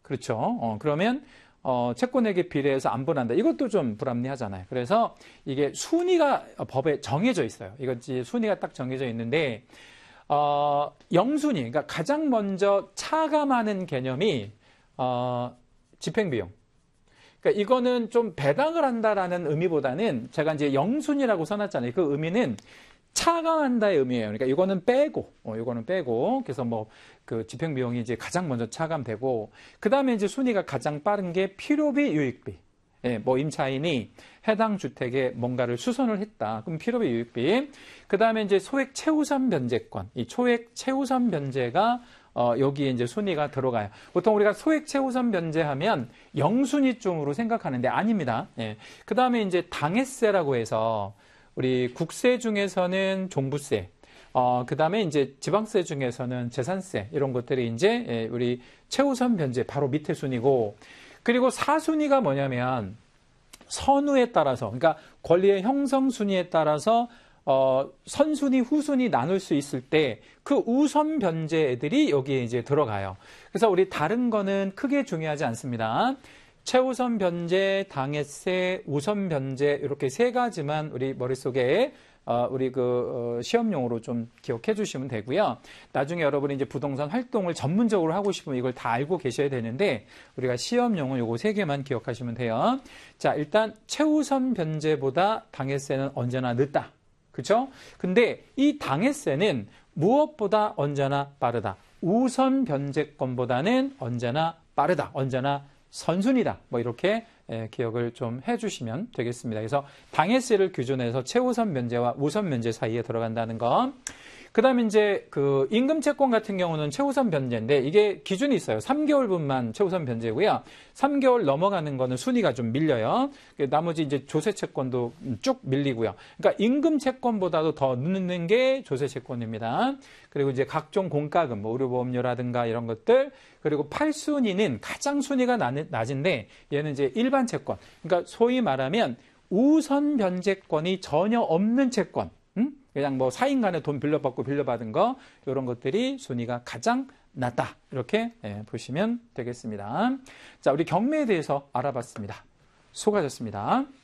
그렇죠. 그러면 채권액에 비례해서 안 분한다. 이것도 좀 불합리하잖아요. 그래서 이게 순위가 법에 정해져 있어요. 이것이 순위가 딱 정해져 있는데 영순위, 그러니까 가장 먼저 차감하는 개념이 집행비용. 그러니까 이거는 좀 배당을 한다라는 의미보다는 제가 이제 영순위라고 써놨잖아요. 그 의미는 차감한다의 의미예요. 그러니까 이거는 빼고, 그래서 뭐 그 집행비용이 이제 가장 먼저 차감되고, 그 다음에 이제 순위가 가장 빠른 게 필요비, 유익비. 예, 뭐 임차인이 해당 주택에 뭔가를 수선을 했다. 그럼 필요비, 유익비. 그 다음에 이제 소액 최우선 변제권. 이 소액 최우선 변제가 여기에 이제 순위가 들어가요. 보통 우리가 소액 최우선 변제하면 영순위쯤으로 생각하는데 아닙니다. 예. 그 다음에 이제 당해세라고 해서 우리 국세 중에서는 종부세, 그 다음에 이제 지방세 중에서는 재산세, 이런 것들이 이제 우리 최우선 변제 바로 밑에 순위고, 그리고 4순위가 뭐냐면 선후에 따라서, 그러니까 권리의 형성 순위에 따라서 선순위, 후순위 나눌 수 있을 때 그 우선 변제들이 여기에 이제 들어가요. 그래서 우리 다른 거는 크게 중요하지 않습니다. 최우선 변제, 당해세, 우선 변제 이렇게 세 가지만 우리 머릿속에 우리 시험용으로 좀 기억해 주시면 되고요. 나중에 여러분이 이제 부동산 활동을 전문적으로 하고 싶으면 이걸 다 알고 계셔야 되는데 우리가 시험용은 요거 세 개만 기억하시면 돼요. 자, 일단 최우선 변제보다 당해세는 언제나 늦다. 그렇죠? 근데 이 당해세는 무엇보다 언제나 빠르다. 우선 변제권보다는 언제나 빠르다. 언제나 선순위다. 뭐 이렇게 기억을 좀 해주시면 되겠습니다. 그래서 당해세를 기준해서 최우선 변제와 우선 변제 사이에 들어간다는 거. 그 다음에 이제 그 임금 채권 같은 경우는 최우선 변제인데 이게 기준이 있어요. 3개월분만 최우선 변제고요. 3개월 넘어가는 거는 순위가 좀 밀려요. 나머지 이제 조세 채권도 쭉 밀리고요. 그러니까 임금 채권보다도 더 늦는 게 조세 채권입니다. 그리고 이제 각종 공과금, 뭐 의료보험료라든가 이런 것들, 그리고 8순위는 가장 순위가 낮은데 얘는 이제 일반 채권. 그러니까 소위 말하면 우선 변제권이 전혀 없는 채권. 그냥 뭐 사인 간에 돈 빌려받고 빌려받은 거 이런 것들이 순위가 가장 낮다. 이렇게 보시면 되겠습니다. 자, 우리 경매에 대해서 알아봤습니다. 수고하셨습니다.